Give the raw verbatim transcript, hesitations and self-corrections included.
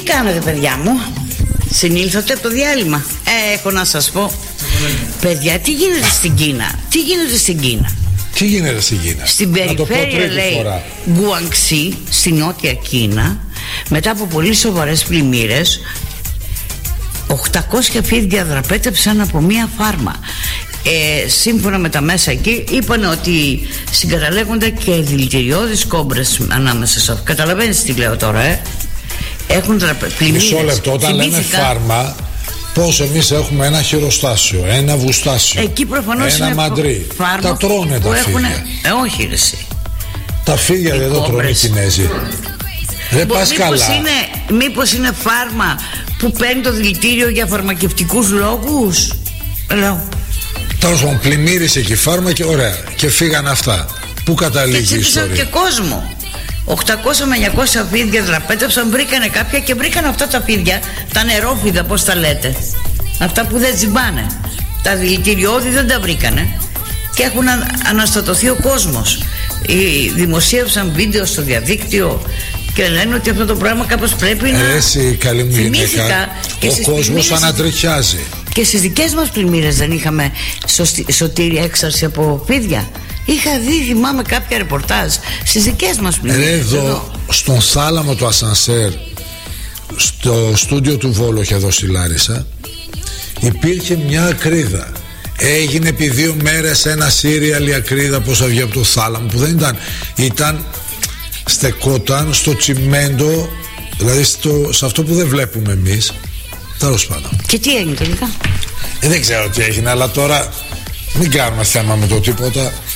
κάνετε, παιδιά μου? Συνήλθατε από το διάλειμμα? Ε, έχω να σας πω, παιδιά, τι γίνεται στην Κίνα? Τι γίνεται στην Κίνα? Τι γίνεται στην Κίνα? Στην περιφέρεια, λέει, Γκουανξί, στη νότια Κίνα, μετά από πολύ σοβαρές πλημμύρες, οκτακόσια φίδια δραπέτεψαν από μία φάρμα. Ε, σύμφωνα με τα μέσα εκεί, είπαν ότι συγκαταλέγονται και δηλητηριώδεις κόμπρες ανάμεσα σε αυτό. Καταλαβαίνεις τι λέω τώρα, ε? Έχουν δραπετεύσει. Μισό λεπτό, όταν θυμήθηκα... λέμε φάρμα, πώς εμείς έχουμε ένα χειροστάσιο, ένα βουστάσιο, εκεί προφανώς ένα είναι μαντρί. φάρμα. Τα τρώνε τα έχουν... φίδια. Ε, όχι ρε εσύ. Τα φίδια δεν το τρώνε οι Κινέζοι. Δεν πας καλά. Είναι, μήπως είναι φάρμα που παίρνει το δηλητήριο για φαρμακευτικούς λόγους? Λέω. Τέλος πάντων, πλημμύρισε και η φάρμα και ωραία. Και φύγαν αυτά. Πού καταλήγει η ιστορία? Και κόσμο. οκτακόσια με εννιακόσια φίδια δραπέτευσαν, βρήκανε κάποια και βρήκαν αυτά τα φίδια, τα νερόφιδα, πώς τα λέτε, αυτά που δεν τζιμπάνε. Τα δηλητηριώδη δεν τα βρήκανε και έχουν αναστατωθεί ο κόσμος. Δημοσίευσαν βίντεο στο διαδίκτυο και λένε ότι αυτό το πράγμα κάπως πρέπει να... Εσύ, καλή μου γυναίκα, ο κόσμος ανατριχιάζει. Και στις δικές μας πλημμύρες δεν είχαμε σωτήρη έξαρση από φίδια? Είχα δει, θυμάμαι, κάποια ρεπορτάζ στις δικές μας πλημμύρες. Εδώ, εδώ στον θάλαμο του ασανσέρ, στο στούντιο του Βόλου και εδώ στη Λάρισα, υπήρχε μια ακρίδα. Έγινε επί δύο μέρες ένα σύριαλ η ακρίδα, πώς θα βγει από το θάλαμο, που δεν ήταν, ήταν στεκόταν στο τσιμέντο, δηλαδή στο, σε αυτό που δεν βλέπουμε εμείς. Τέλος πάντων. Και τι έγινε τελικά? Ε, δεν ξέρω τι έγινε, αλλά τώρα μην κάνουμε θέμα με το τίποτα.